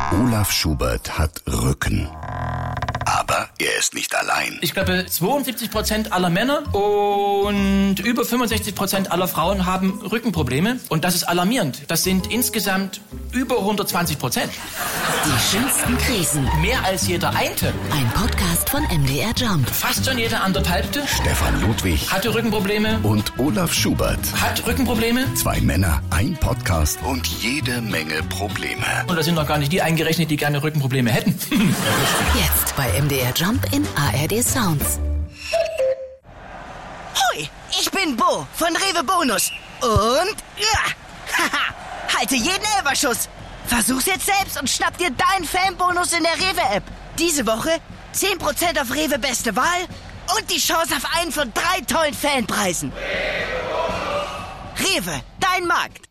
Olaf Schubert hat Rücken. Aber er ist nicht allein. Ich glaube, 72% aller Männer und über 65% aller Frauen haben Rückenprobleme. Und das ist alarmierend. Das sind insgesamt über 120%. Die schönsten Krisen. Mehr als jeder Einte. Ein Podcast von MDR Jump. Fast schon jeder anderthalbte. Stefan Ludwig Hatte Rückenprobleme. und Olaf Schubert. Hat Rückenprobleme. 2 Männer, ein Podcast und jede Menge Probleme. Und da sind noch gar nicht die eingerechnet, die gerne Rückenprobleme hätten. Jetzt bei MDR Jump in ARD Sounds. Hoi, ich bin Bo von Rewe Bonus. Und haha, halte jeden Elferschuss. Versuch's jetzt selbst und schnapp dir deinen Fanbonus in der Rewe-App. Diese Woche 10% auf Rewe Beste Wahl und die Chance auf einen von 3 tollen Fanpreisen. Rewe, dein Markt.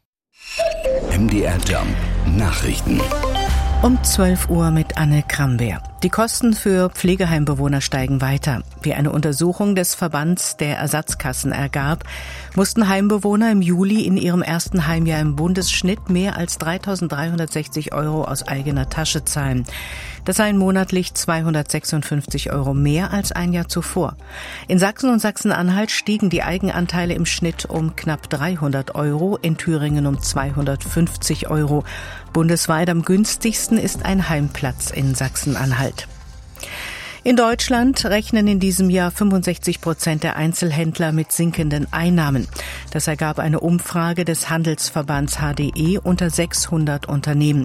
MDR Jump Nachrichten. Um 12 Uhr mit Anne Krambeer. Die Kosten für Pflegeheimbewohner steigen weiter. Wie eine Untersuchung des Verbands der Ersatzkassen ergab, mussten Heimbewohner im Juli in ihrem ersten Heimjahr im Bundesschnitt mehr als 3.360 € aus eigener Tasche zahlen. Das seien monatlich 256 € mehr als ein Jahr zuvor. In Sachsen und Sachsen-Anhalt stiegen die Eigenanteile im Schnitt um knapp 300 €, in Thüringen um 250 €. Bundesweit am günstigsten ist ein Heimplatz in Sachsen-Anhalt. In Deutschland rechnen in diesem Jahr 65% der Einzelhändler mit sinkenden Einnahmen. Das ergab eine Umfrage des Handelsverbands HDE unter 600 Unternehmen.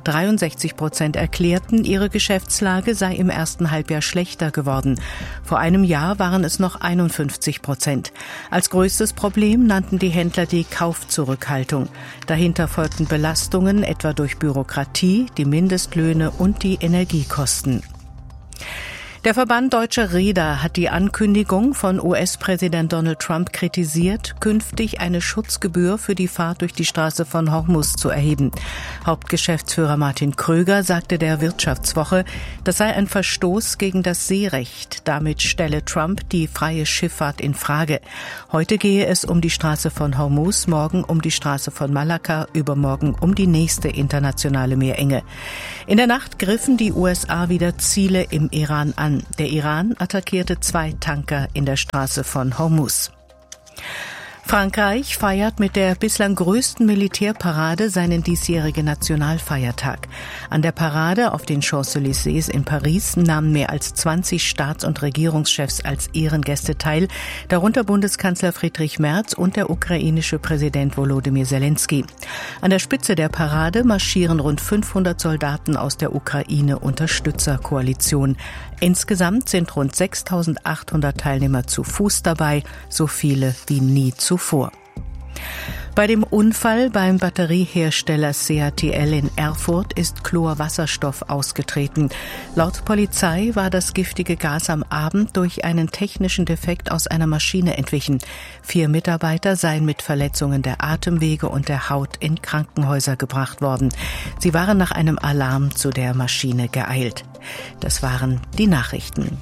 63% erklärten, ihre Geschäftslage sei im ersten Halbjahr schlechter geworden. Vor einem Jahr waren es noch 51%. Als größtes Problem nannten die Händler die Kaufzurückhaltung. Dahinter folgten Belastungen, etwa durch Bürokratie, die Mindestlöhne und die Energiekosten. Der Verband Deutscher Reeder hat die Ankündigung von US-Präsident Donald Trump kritisiert, künftig eine Schutzgebühr für die Fahrt durch die Straße von Hormuz zu erheben. Hauptgeschäftsführer Martin Kröger sagte der Wirtschaftswoche, das sei ein Verstoß gegen das Seerecht. Damit stelle Trump die freie Schifffahrt in Frage. Heute gehe es um die Straße von Hormuz, morgen um die Straße von Malakka, übermorgen um die nächste internationale Meerenge. In der Nacht griffen die USA wieder Ziele im Iran an. Der Iran attackierte 2 Tanker in der Straße von Hormuz. Frankreich feiert mit der bislang größten Militärparade seinen diesjährigen Nationalfeiertag. An der Parade auf den Champs-Élysées in Paris nahmen mehr als 20 Staats- und Regierungschefs als Ehrengäste teil, darunter Bundeskanzler Friedrich Merz und der ukrainische Präsident Volodymyr Zelensky. An der Spitze der Parade marschieren rund 500 Soldaten aus der Ukraine-Unterstützerkoalition. Insgesamt sind rund 6.800 Teilnehmer zu Fuß dabei, so viele wie nie zuvor. Bei dem Unfall beim Batteriehersteller CATL in Erfurt ist Chlorwasserstoff ausgetreten. Laut Polizei war das giftige Gas am Abend durch einen technischen Defekt aus einer Maschine entwichen. 4 Mitarbeiter seien mit Verletzungen der Atemwege und der Haut in Krankenhäuser gebracht worden. Sie waren nach einem Alarm zu der Maschine geeilt. Das waren die Nachrichten.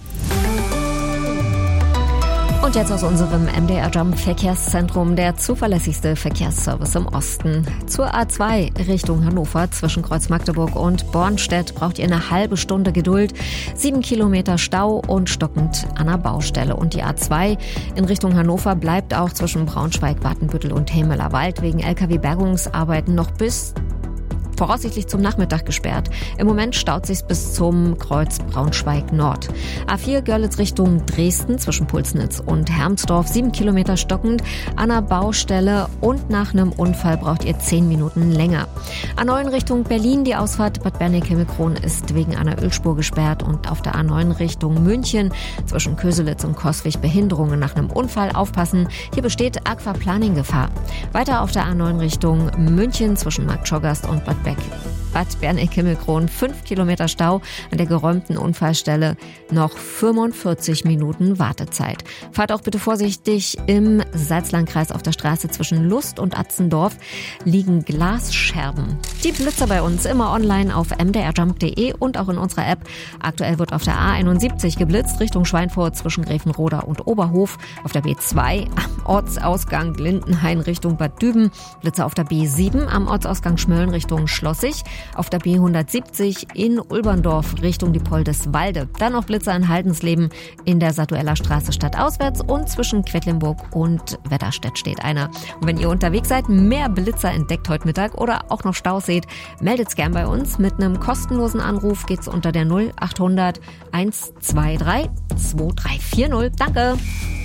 Und jetzt aus unserem MDR Jump Verkehrszentrum, der zuverlässigste Verkehrsservice im Osten. Zur A2 Richtung Hannover zwischen Kreuz Magdeburg und Bornstedt braucht ihr eine halbe Stunde Geduld. 7 Kilometer Stau und stockend an der Baustelle. Und die A2 in Richtung Hannover bleibt auch zwischen Braunschweig, Watenbüttel und Hemelerwald wegen LKW-Bergungsarbeiten noch bis voraussichtlich zum Nachmittag gesperrt. Im Moment staut sich's bis zum Kreuz Braunschweig Nord. A4 Görlitz Richtung Dresden zwischen Pulsnitz und Hermsdorf 7 Kilometer stockend an der Baustelle und nach einem Unfall braucht ihr 10 Minuten länger. A9 Richtung Berlin, die Ausfahrt Bad Berneck-Himmelkron ist wegen einer Ölspur gesperrt und auf der A9 Richtung München zwischen Köselitz und Coswig Behinderungen nach einem Unfall aufpassen. Hier besteht Aquaplaning-Gefahr. Weiter auf der A9 Richtung München zwischen Marktschorgast und Bad Berneck-Himmelkron 5 Kilometer Stau an der geräumten Unfallstelle, noch 45 Minuten Wartezeit. Fahrt auch bitte vorsichtig im Salzlandkreis auf der Straße zwischen Lust und Atzendorf liegen Glasscherben. Die Blitzer bei uns immer online auf mdrjump.de und auch in unserer App. Aktuell wird auf der A71 geblitzt Richtung Schweinfurt zwischen Gräfenroda und Oberhof, auf der B2 am Ortsausgang Lindenhain Richtung Bad Düben, Blitzer auf der B7 am Ortsausgang Schmölln Richtung Schlossig, auf der B170 in Ulberndorf Richtung Diepoldeswalde. Dann noch Blitzer in Haldensleben in der Satueller Straße stadtauswärts und zwischen Quedlinburg und Wetterstedt steht einer. Und wenn ihr unterwegs seid, mehr Blitzer entdeckt heute Mittag oder auch noch Staus seht, meldet's gern bei uns. Mit einem kostenlosen Anruf geht's unter der 0800 123 2340. Danke!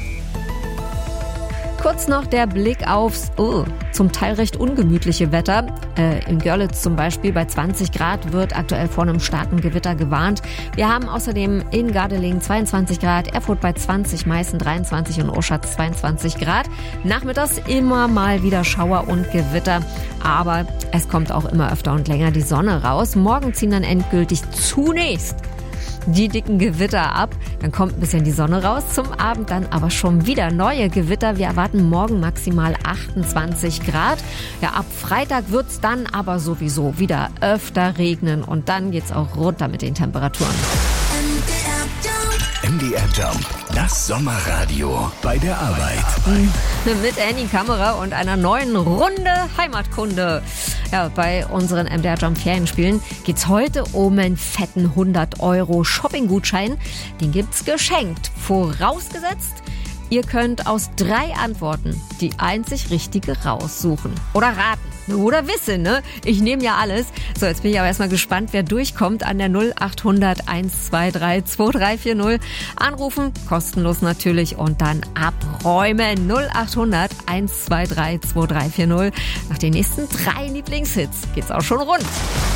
Kurz noch der Blick aufs zum Teil recht ungemütliche Wetter. In Görlitz zum Beispiel bei 20 Grad wird aktuell vor einem starken Gewitter gewarnt. Wir haben außerdem in Gardelegen 22 Grad, Erfurt bei 20, Meißen 23 und Oschatz 22 Grad. Nachmittags immer mal wieder Schauer und Gewitter, aber es kommt auch immer öfter und länger die Sonne raus. Morgen ziehen dann endgültig zunächst die dicken Gewitter ab. Dann kommt ein bisschen die Sonne raus. Zum Abend dann aber schon wieder neue Gewitter. Wir erwarten morgen maximal 28 Grad. Ja, ab Freitag wird's dann aber sowieso wieder öfter regnen. Und dann geht's auch runter mit den Temperaturen. MDR Jump, das Sommerradio bei der Arbeit. Mit Annie Kammerer und einer neuen Runde Heimatkunde. Ja, bei unseren MDR Jump Ferienspielen geht's heute um einen fetten 100 € Shopping-Gutschein. Den gibt's geschenkt. Vorausgesetzt, ihr könnt aus 3 Antworten die einzig richtige raussuchen. Oder raten. Oder wissen, ne? Ich nehme ja alles. So, jetzt bin ich aber erstmal gespannt, wer durchkommt an der 0800 123 2340. Anrufen, kostenlos natürlich, und dann abräumen. 0800 123 2340. Nach den nächsten 3 Lieblingshits geht's auch schon rund.